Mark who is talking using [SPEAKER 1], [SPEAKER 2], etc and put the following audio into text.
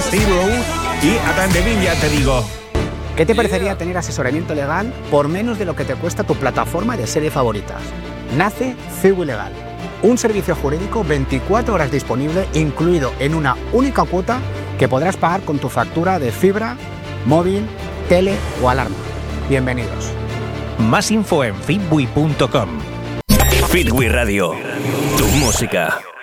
[SPEAKER 1] Zero y a Tandevin, ya te digo.
[SPEAKER 2] ¿Qué te parecería tener asesoramiento legal por menos de lo que te cuesta tu plataforma de serie favoritas? Nace Cibu Legal, un servicio jurídico 24 horas disponible, incluido en una única cuota que podrás pagar con tu factura de fibra, móvil, tele o alarma. Bienvenidos.
[SPEAKER 1] Más info en fitbui.com.
[SPEAKER 3] Fitbui Radio, tu música.